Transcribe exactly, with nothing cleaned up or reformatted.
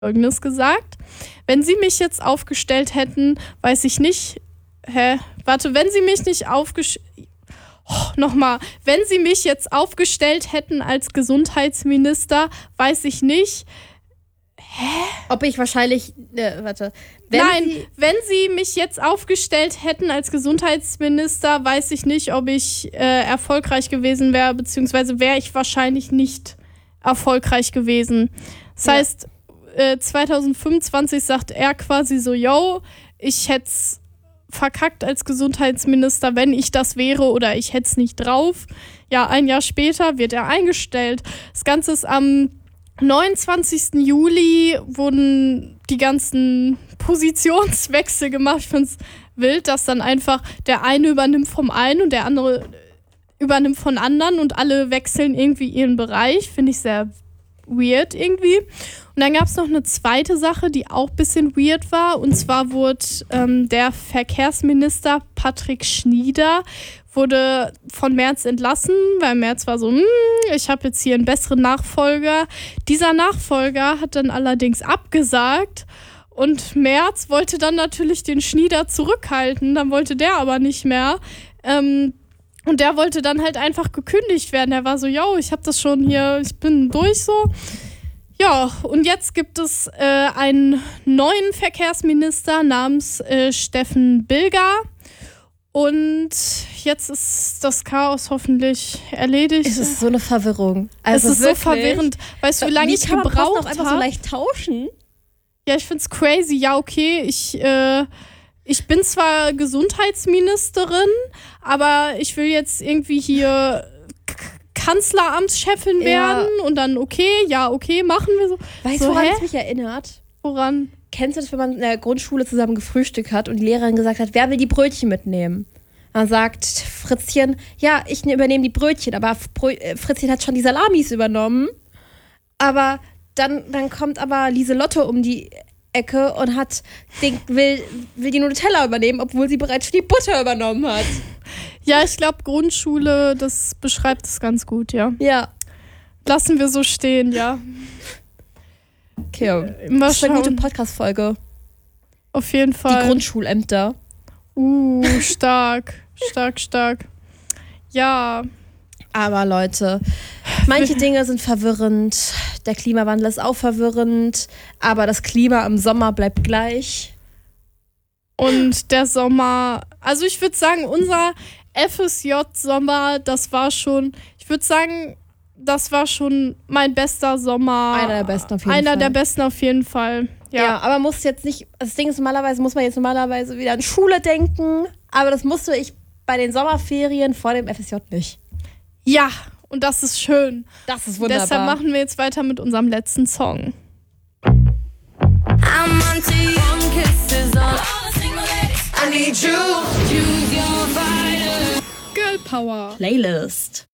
Folgendes gesagt. Wenn Sie mich jetzt aufgestellt hätten, weiß ich nicht, hä? Warte, wenn Sie mich nicht aufgestellt, oh, nochmal, wenn Sie mich jetzt aufgestellt hätten als Gesundheitsminister, weiß ich nicht, hä? Ob ich wahrscheinlich, äh, warte. Wenn Nein, Sie, wenn Sie mich jetzt aufgestellt hätten als Gesundheitsminister, weiß ich nicht, ob ich äh, erfolgreich gewesen wäre, beziehungsweise wäre ich wahrscheinlich nicht erfolgreich gewesen. Das Ja. heißt, äh, zwanzig fünfundzwanzig sagt er quasi so, yo, ich hätte es verkackt als Gesundheitsminister, wenn ich das wäre, oder ich hätte es nicht drauf. Ja, ein Jahr später wird er eingestellt. Das Ganze ist am neunundzwanzigsten Juli wurden die ganzen Positionswechsel gemacht. Ich finde es wild, dass dann einfach der eine übernimmt vom einen und der andere übernimmt von anderen und alle wechseln irgendwie ihren Bereich. Finde ich sehr weird irgendwie. Und dann gab es noch eine zweite Sache, die auch ein bisschen weird war. Und zwar wurde ähm, der Verkehrsminister Patrick Schnieder wurde von Merz entlassen, weil Merz war so, hm, ich habe jetzt hier einen besseren Nachfolger. Dieser Nachfolger hat dann allerdings abgesagt und Merz wollte dann natürlich den Schnieder zurückhalten, dann wollte der aber nicht mehr. Ähm, und der wollte dann halt einfach gekündigt werden. Er war so, yo, ich habe das schon hier, ich bin durch so. Ja, und jetzt gibt es äh, einen neuen Verkehrsminister namens äh, Steffen Bilger. Und jetzt ist das Chaos hoffentlich erledigt. es ist so eine Verwirrung. Also es ist wirklich, so verwirrend. Weißt du, wie lange wie ich kann man Posten gebraucht auch einfach so habe? leicht tauschen? Ja, ich find's crazy. Ja, okay, ich, äh, ich bin zwar Gesundheitsministerin, aber ich will jetzt irgendwie hier K- Kanzleramtschefin Ja. werden und dann, okay, ja, okay, machen wir so. Weißt so, du, woran hä? es mich erinnert? Woran? Kennst du das, wenn man in der Grundschule zusammen gefrühstückt hat und die Lehrerin gesagt hat, wer will die Brötchen mitnehmen? Dann sagt Fritzchen, ja, ich übernehme die Brötchen, aber Brö- äh, Fritzchen hat schon die Salamis übernommen. Aber dann, dann kommt aber Lieselotte um die Ecke und hat den, will, will die Nutella übernehmen, obwohl sie bereits schon die Butter übernommen hat. Ja, ich glaube, Grundschule, das beschreibt es ganz gut, ja. Ja. Lassen wir so stehen, ja. Okay. Mal Das ist eine gute schauen. Podcast-Folge. Auf jeden Die Fall. Grundschulämter. Uh, stark, stark, stark. Ja, Aber Leute, manche Dinge sind verwirrend. Der Klimawandel ist auch verwirrend. Aber das Klima im Sommer bleibt gleich. und der Sommer, also ich würde sagen, unser F S J-Sommer, das war schon, ich würde sagen, das war schon mein bester Sommer. Einer der besten auf jeden Einer Fall. der besten auf jeden Fall. Ja. Ja. aber muss jetzt nicht, das Ding ist normalerweise, muss man jetzt normalerweise wieder an Schule denken. Aber das musste ich bei den Sommerferien vor dem F S J nicht. Ja, und das ist schön. Das ist wunderbar. Deshalb machen wir jetzt weiter mit unserem letzten Song. I'm on to you. One kiss is all. All the single ladies. I need you. Choose your fighter. Girl Power. Playlist.